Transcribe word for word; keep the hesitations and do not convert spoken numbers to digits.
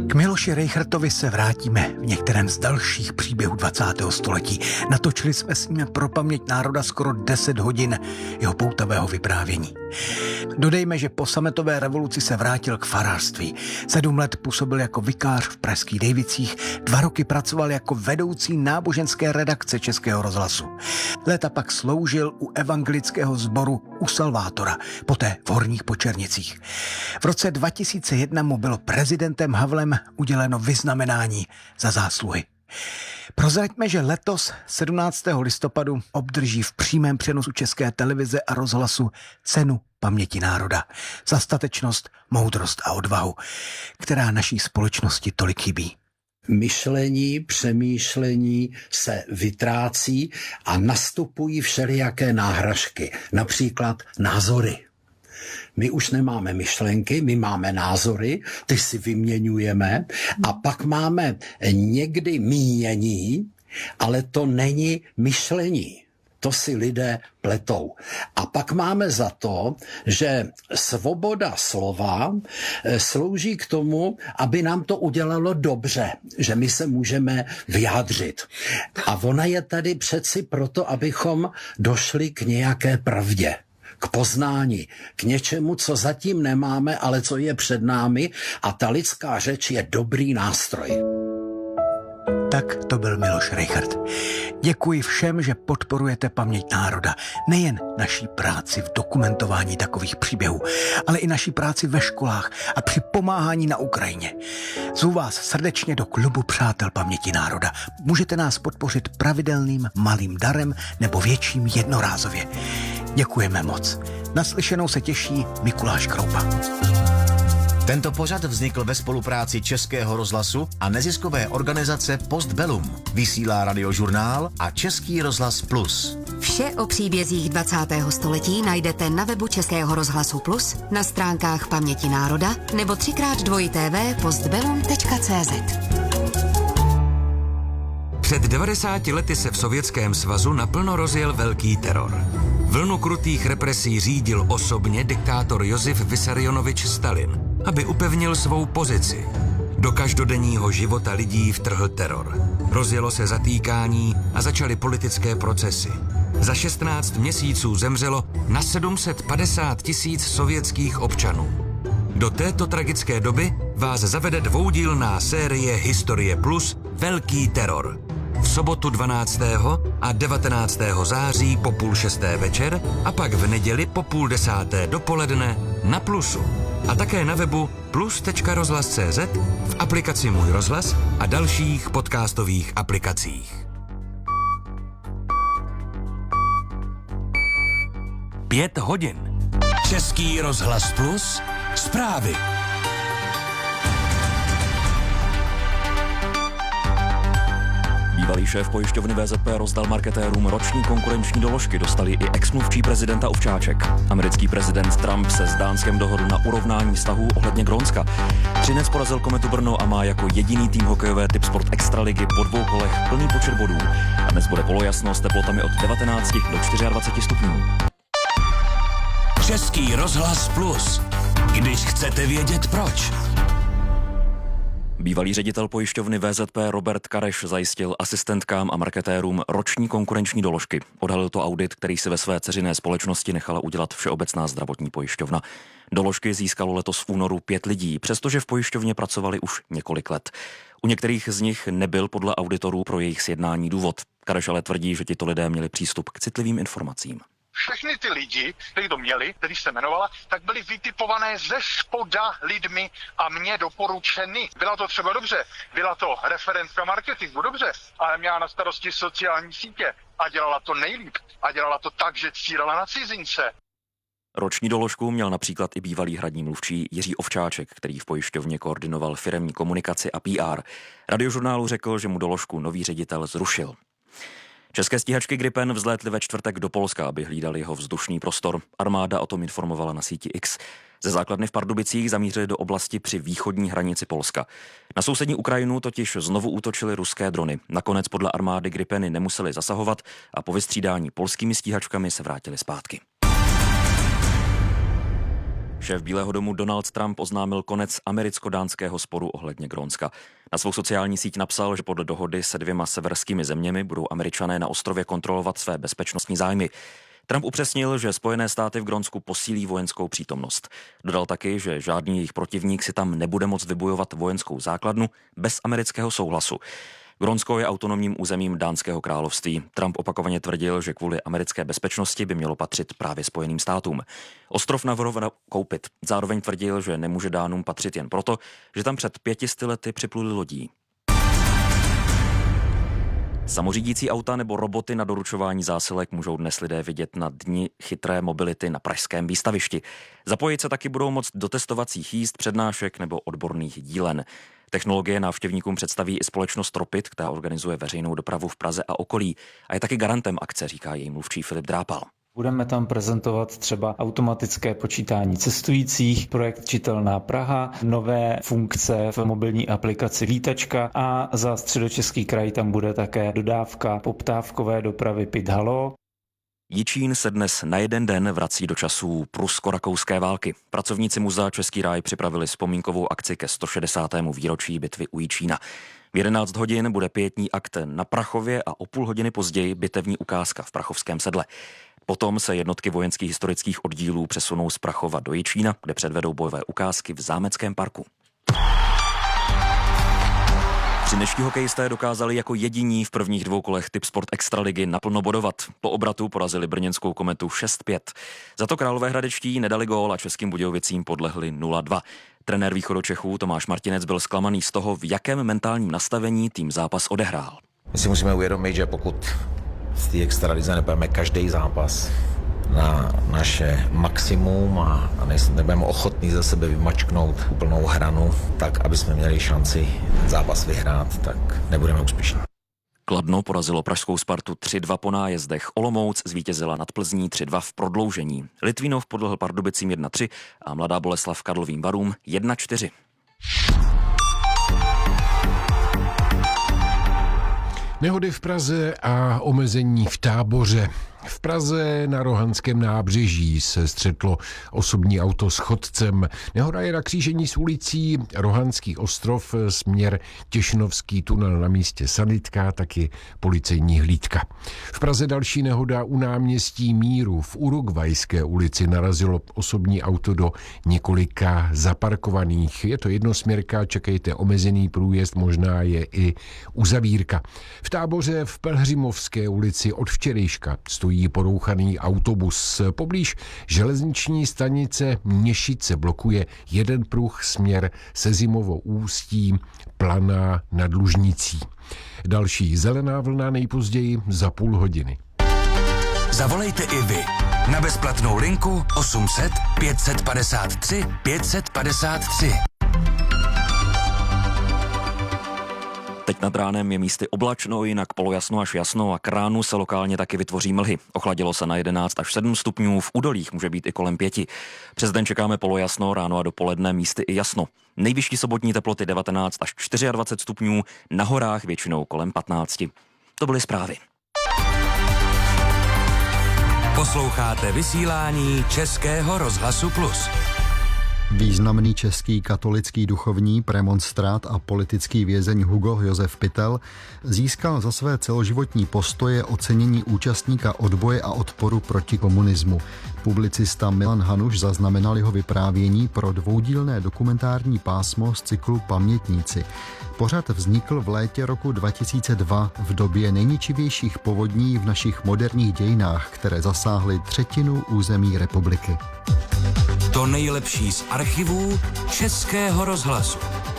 K Miloši Rejchrtovi se vrátíme v některém z dalších příběhů dvacátého století. Natočili jsme s ním pro paměť národa skoro deset hodin jeho poutavého vyprávění. Dodejme, že po sametové revoluci se vrátil k farářství. Sedm let působil jako vikář v pražských Dejvicích, dva roky pracoval jako vedoucí náboženské redakce Českého rozhlasu. Léta pak sloužil u evangelického sboru u Salvátora, poté v Horních Počernicích. V roce dva tisíce jedna mu bylo prezidentem Havlem uděleno vyznamenání za zásluhy. Prozraďme, že letos sedmnáctého listopadu obdrží v přímém přenosu České televize a rozhlasu cenu paměti národa za statečnost, moudrost a odvahu, která naší společnosti tolik chybí. Myšlení, přemýšlení se vytrácí a nastupují všelijaké náhražky, například názory. My už nemáme myšlenky, my máme názory, ty si vyměňujeme a pak máme někdy mínění, ale to není myšlení. To si lidé pletou. A pak máme za to, že svoboda slova slouží k tomu, aby nám to udělalo dobře, že my se můžeme vyjádřit. A ona je tady přeci proto, abychom došli k nějaké pravdě, k poznání, k něčemu, co zatím nemáme, ale co je před námi, a ta lidská řeč je dobrý nástroj. Tak to byl Miloš Rejchrt. Děkuji všem, že podporujete paměť národa. Nejen naší práci v dokumentování takových příběhů, ale i naší práci ve školách a při pomáhání na Ukrajině. Zvu vás srdečně do klubu Přátel paměti národa. Můžete nás podpořit pravidelným malým darem nebo větším jednorázově. Děkujeme moc. Naslyšenou se těší Mikuláš Kroupa. Tento pořad vznikl ve spolupráci Českého rozhlasu a neziskové organizace Postbellum. Vysílá Radiožurnál a Český rozhlas Plus. Vše o příbězích dvacátého století najdete na webu Českého rozhlasu Plus, na stránkách Paměti národa nebo třikrát dvojité vé postbellum tečka cé zet. Před devadesáti lety se v Sovětském svazu naplno rozjel velký teror. Vlnu krutých represí řídil osobně diktátor Josif Vissarionovič Stalin, aby upevnil svou pozici. Do každodenního života lidí vtrhl teror. Rozjelo se zatýkání a začaly politické procesy. Za šestnáct měsíců zemřelo na sedm set padesát tisíc sovětských občanů. Do této tragické doby vás zavede dvoudílná série Historie Plus Velký teror. V sobotu dvanáctého a devatenáctého září po půl šesté večer a pak v neděli po půl desáté dopoledne na Plusu. A také na webu plus tečka rozhlas tečka cé zet, v aplikaci Můj rozhlas a dalších podcastových aplikacích. Pět hodin. Český rozhlas Plus. Zprávy. Bývalý šéf pojišťovny vé zet pé rozdal marketérům roční konkurenční doložky, dostali i ex-mluvčí prezidenta Ovčáček. Americký prezident Trump se s Dánskem dohodl na urovnání vztahů ohledně Grónska. Třinec porazil Kometu Brno a má jako jediný tým hokejové typ Sport Extraligy po dvou kolech plný počet bodů. A dnes bude polojasno s teplotami od devatenácti do dvaceti čtyři stupňů. Český rozhlas Plus. Když chcete vědět proč. Bývalý ředitel pojišťovny vé zet pé Robert Kareš zajistil asistentkám a marketérům roční konkurenční doložky. Odhalil to audit, který si ve své dceřiné společnosti nechala udělat Všeobecná zdravotní pojišťovna. Doložky získalo letos v únoru pět lidí, přestože v pojišťovně pracovali už několik let. U některých z nich nebyl podle auditorů pro jejich sjednání důvod. Kareš ale tvrdí, že tito lidé měli přístup k citlivým informacím. Všechny ty lidi, kteří to měli, který se jmenovala, tak byly vytipované ze spoda lidmi a mě doporučeny. Byla to třeba dobře, byla to referentka marketingu, dobře, ale měla na starosti sociální sítě a dělala to nejlíp. A dělala to tak, že cílila na cizince. Roční doložku měl například i bývalý hradní mluvčí Jiří Ovčáček, který v pojišťovně koordinoval firemní komunikaci a P R. Radiožurnálu řekl, že mu doložku nový ředitel zrušil. České stíhačky Gripen vzlétly ve čtvrtek do Polska, aby hlídali jeho vzdušný prostor. Armáda o tom informovala na síti X. Ze základny v Pardubicích zamířili do oblasti při východní hranici Polska. Na sousední Ukrajinu totiž znovu útočily ruské drony. Nakonec podle armády Gripeny nemuseli zasahovat a po vystřídání polskými stíhačkami se vrátili zpátky. Šéf Bílého domu Donald Trump oznámil konec americko-dánského sporu ohledně Grónska. Na svou sociální síť napsal, že podle dohody se dvěma severskými zeměmi budou Američané na ostrově kontrolovat své bezpečnostní zájmy. Trump upřesnil, že Spojené státy v Grónsku posílí vojenskou přítomnost. Dodal taky, že žádný jejich protivník si tam nebude moct vybojovat vojenskou základnu bez amerického souhlasu. Grónsko je autonomním územím Dánského království. Trump opakovaně tvrdil, že kvůli americké bezpečnosti by mělo patřit právě Spojeným státům. Ostrov navrhoval koupit. Zároveň tvrdil, že nemůže Dánům patřit jen proto, že tam před pětisty lety připluli lodí. Samořídící auta nebo roboty na doručování zásilek můžou dnes lidé vidět na dni chytré mobility na pražském výstavišti. Zapojit se taky budou moct do testovacích jízd, přednášek nebo odborných dílen. Technologie návštěvníkům představí i společnost Tropit, která organizuje veřejnou dopravu v Praze a okolí a je taky garantem akce, říká její mluvčí Filip Drápal. Budeme tam prezentovat třeba automatické počítání cestujících, projekt Čitelná Praha, nové funkce v mobilní aplikaci Lítačka a za Středočeský kraj tam bude také dodávka poptávkové dopravy Pithalo. Jičín se dnes na jeden den vrací do časů prusko-rakouské války. Pracovníci muzea Český ráj připravili vzpomínkovou akci ke sto šedesátému výročí bitvy u Jičína. V jedenáct hodin bude pietní akt na Prachově a o půl hodiny později bitevní ukázka v Prachovském sedle. Potom se jednotky vojenských historických oddílů přesunou z Prachova do Jičína, kde předvedou bojové ukázky v Zámeckém parku. Třinečtí hokejisté dokázali jako jediní v prvních dvou kolech Tipsport Extraligy naplno bodovat. Po obratu porazili brněnskou Kometu šest pět. Za to královéhradečtí nedali gól a Českým Budějovicím podlehli nula dva. Trenér Východočechů Tomáš Martinec byl zklamaný z toho, v jakém mentálním nastavení tým zápas odehrál. My si musíme uvědomit, že pokud z té extralize nebudeme každý zápas na naše maximum a, a nebudeme ochotní za sebe vymačknout úplnou hranu, tak aby jsme měli šanci zápas vyhrát, tak nebudeme úspěšní. Kladno porazilo pražskou Spartu tři dva po nájezdech. Olomouc zvítězila nad Plzní tři dva v prodloužení. Litvínov podlehl Pardubicím jedna tři a Mladá Boleslav Karlovým Varům jedna čtyři. Nehody v Praze a omezení v Táboře. V Praze na Rohanském nábřeží se střetlo osobní auto s chodcem. Nehoda je na křížení s ulicí Rohanský ostrov, směr Těšnovský tunel, na místě sanitka, taky policejní hlídka. V Praze další nehoda u náměstí Míru v Urugvajské ulici narazilo osobní auto do několika zaparkovaných. Je to jednosměrka, čekejte omezený průjezd, možná je i uzavírka. V Táboře v Pelhřimovské ulici od včerejška stojí porouchaný autobus. Poblíž železniční stanice Měšice blokuje jeden pruh směr se Zimovou Ústí, Planá nad Lužnicí. Další zelená vlna nejpozději za půl hodiny. Zavolejte i vy na bezplatnou linku osm set pět padesát tři pět padesát tři. Teď nad ránem je místy oblačno, jinak polojasno až jasno a k ránu se lokálně taky vytvoří mlhy. Ochladilo se na jedenáct až sedm stupňů, v údolích může být i kolem pěti. Přes den čekáme polojasno, ráno a dopoledne místy i jasno. Nejvyšší sobotní teploty devatenáct až dvacet čtyři stupňů, na horách většinou kolem patnáct. To byly zprávy. Posloucháte vysílání Českého rozhlasu Plus. Významný český katolický duchovní, premonstrát a politický vězeň Hugo Josef Pytel získal za své celoživotní postoje ocenění účastníka odboje a odporu proti komunismu. Publicista Milan Hanuš zaznamenal jeho vyprávění pro dvoudílné dokumentární pásmo z cyklu Pamětníci. Pořad vznikl v létě roku dva tisíce dva v době nejničivějších povodní v našich moderních dějinách, které zasáhly třetinu území republiky. To nejlepší z archivů Českého rozhlasu.